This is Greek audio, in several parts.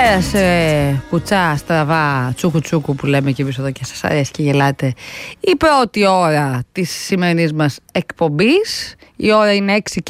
πέρασε κουτσά, στραβά, τσούκου τσούκου που λέμε και εμείς εδώ και σας αρέσει και γελάτε, η πρώτη ώρα της σημερινής μας εκπομπής. Η ώρα είναι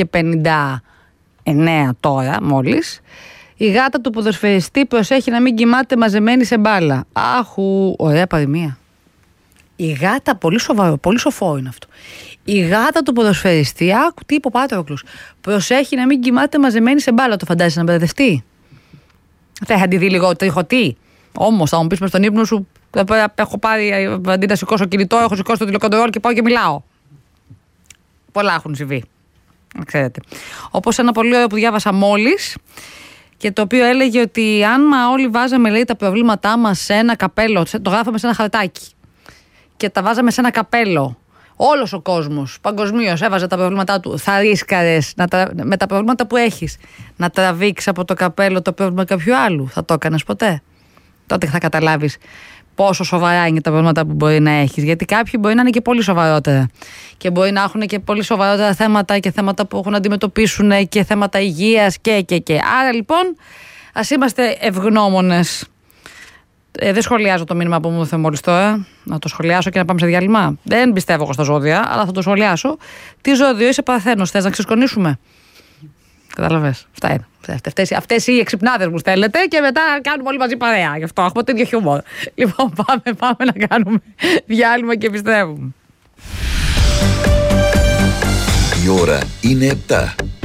6:59 τώρα μόλις. Η γάτα του ποδοσφαιριστή προσέχει να μην κοιμάται μαζεμένη σε μπάλα. Άχου, ωραία παροιμία. Η γάτα, πολύ σοβαρό, πολύ σοφό είναι αυτό. Η γάτα του ποδοσφαιριστή, άκου τι είπε ο Πάτροκλους, προσέχει να μην κοιμάται μαζεμένη σε μπάλα. Το φαντάζεσαι να μπερδευτεί? Θα είχα τη δει λίγο τριχωτή. Όμως θα μου πεις μες στον ύπνο σου, έχω πάρει αντί να σηκώσω κινητό, έχω σηκώσει το τηλεκοντρόλ και πάω και μιλάω. Πολλά έχουν συμβεί. Ξέρετε. Όπως ένα πολύ ωραίο που διάβασα μόλις και το οποίο έλεγε ότι αν όλοι βάζαμε, λέει, τα προβλήματά μας σε ένα καπέλο, το γράφαμε σε ένα χαρτάκι και τα βάζαμε σε ένα καπέλο, όλος ο κόσμος παγκοσμίως έβαζε τα προβλήματά του, θα ρίσκαρες με τα προβλήματα που έχεις να τραβήξεις από το καπέλο το πρόβλημα κάποιου άλλου? Θα το έκανες ποτέ? Τότε θα καταλάβεις πόσο σοβαρά είναι τα προβλήματα που μπορεί να έχεις. Γιατί κάποιοι μπορεί να είναι και πολύ σοβαρότερα και μπορεί να έχουν και πολύ σοβαρότερα θέματα και θέματα που έχουν να αντιμετωπίσουν και θέματα υγείας και. Άρα λοιπόν ας είμαστε ευγνώμονες. Δεν σχολιάζω το μήνυμα που μου ήρθε μόλις τώρα. Να το σχολιάσω και να πάμε σε διάλειμμα. Δεν πιστεύω εγώ στα ζώδια, αλλά θα το σχολιάσω. Τι ζώδιο είσαι, Παρθένος? Θες να ξεσκονίσουμε? Κατάλαβες. Αυτά είναι. Αυτές οι εξυπνάδες μου στέλνετε και μετά κάνουμε όλοι μαζί παρέα. Γι' αυτό έχουμε το ίδιο χιούμορ. Λοιπόν, πάμε να κάνουμε διάλειμμα και επιστρέφουμε. Η ώρα είναι 7.